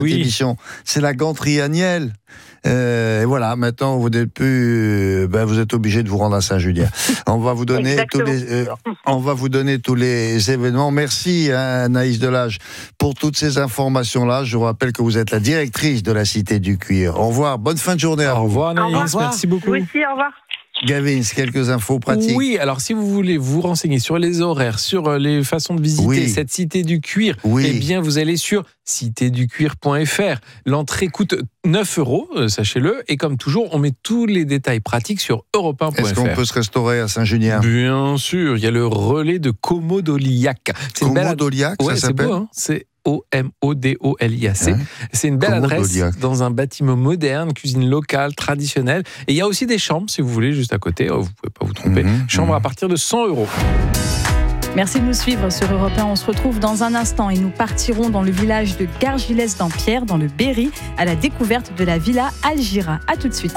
Oui. émission. C'est la ganterie annuelle. Et voilà, maintenant vous n'êtes plus, vous êtes obligé de vous rendre à Saint-Julien. On va vous donner tous les événements. Merci Anaïs Delage pour toutes ces informations-là. Je vous rappelle que vous êtes la directrice de la Cité du Cuir. Au revoir, bonne fin de journée à vous. Au revoir Anaïs, Au revoir. merci beaucoup. Vous aussi, au revoir. Gavin, quelques infos pratiques. Oui, alors si vous voulez vous renseigner sur les horaires, sur les façons de visiter cette Cité du Cuir, eh bien vous allez sur citéducuir.fr. L'entrée coûte 9 €, sachez-le, et comme toujours, on met tous les détails pratiques sur europe1.fr. Est-ce qu'on peut se restaurer à Saint-Julien ? Bien sûr, il y a le relais de Comodoliac. Comodoliac, ça s'appelle ? C'est beau, hein, c'est Omodoliac. C'est une belle adresse dans un bâtiment moderne, cuisine locale, traditionnelle. Et il y a aussi des chambres, si vous voulez, juste à côté. Vous ne pouvez pas vous tromper. Chambre à partir de 100 €. Merci de nous suivre sur Europe 1. On se retrouve dans un instant et nous partirons dans le village de Gargilès-Dampierre, dans le Berry, à la découverte de la villa Algira. À tout de suite.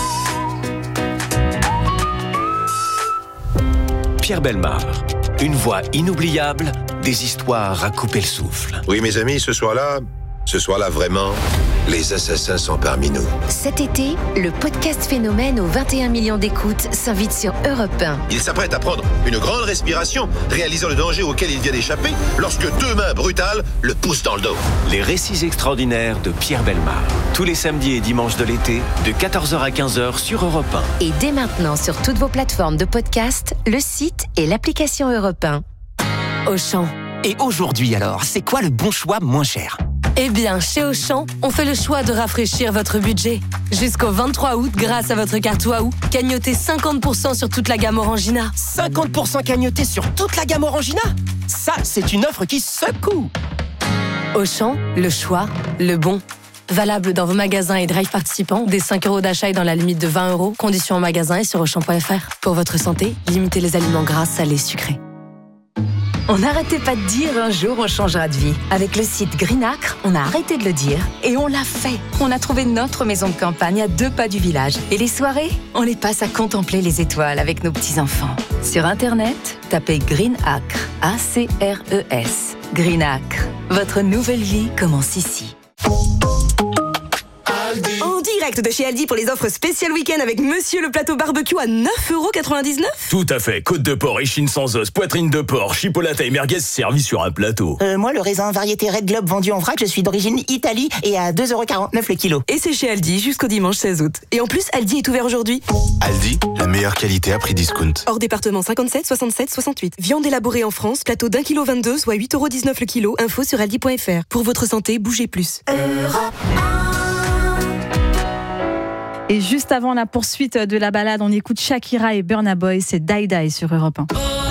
Pierre Bellemare, une voix inoubliable, des histoires à couper le souffle. Oui, mes amis, ce soir-là, vraiment, les assassins sont parmi nous. Cet été, le podcast Phénomène aux 21 millions d'écoutes s'invite sur Europe 1. Il s'apprête à prendre une grande respiration, réalisant le danger auquel il vient d'échapper, lorsque deux mains brutales le poussent dans le dos. Les récits extraordinaires de Pierre Bellemare. Tous les samedis et dimanches de l'été, de 14h à 15h sur Europe 1. Et dès maintenant sur toutes vos plateformes de podcast, le site et l'application Europe 1. Auchan. Et aujourd'hui alors, c'est quoi le bon choix moins cher ? Eh bien, chez Auchan, on fait le choix de rafraîchir votre budget. Jusqu'au 23 août, grâce à votre carte Waouh, cagnotez 50% sur toute la gamme Orangina. 50% cagnoté sur toute la gamme Orangina ? Ça, c'est une offre qui secoue. Auchan, le choix, le bon. Valable dans vos magasins et drive participants, dès 5 € d'achat et dans la limite de 20 €. Conditions en magasin et sur Auchan.fr. Pour votre santé, limitez les aliments gras, salés, sucrés. On n'arrêtait pas de dire un jour on changera de vie. Avec le site Greenacre, on a arrêté de le dire et on l'a fait. On a trouvé notre maison de campagne à 2 pas du village. Et les soirées, on les passe à contempler les étoiles avec nos petits-enfants. Sur Internet, tapez Greenacre, A-C-R-E-S. Greenacre, votre nouvelle vie commence ici. En direct de chez Aldi pour les offres spéciales week-end avec Monsieur le plateau barbecue à 9,99 €. Tout à fait, côte de porc, échine sans os, poitrine de porc, chipolata et merguez servis sur un plateau. Moi, le raisin variété Red Globe vendu en vrac, je suis d'origine Italie et à 2,49 € le kilo. Et c'est chez Aldi jusqu'au dimanche 16 août. Et en plus, Aldi est ouvert aujourd'hui. Aldi, la meilleure qualité à prix discount. Hors département 57, 67, 68. Viande élaborée en France, plateau d'1,22 kg, soit 8,19 € le kilo. Info sur aldi.fr. Pour votre santé, bougez plus. Et juste avant la poursuite de la balade, on écoute Shakira et Burna Boy, c'est Die Die sur Europe 1.